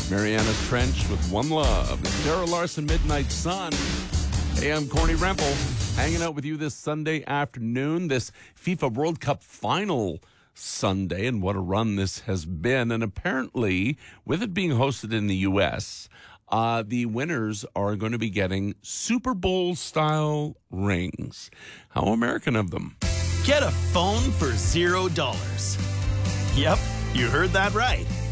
Mariana's Trench with One Love. It's Sarah Larson, Midnight Sun. Hey, I'm Corny Rempel, hanging out with you this Sunday afternoon, this FIFA World Cup final Sunday, and what a run this has been. And apparently, with it being hosted in the U.S., the winners are going to be getting Super Bowl-style rings. How American of them. Get a phone for $0. Yep, you heard that right.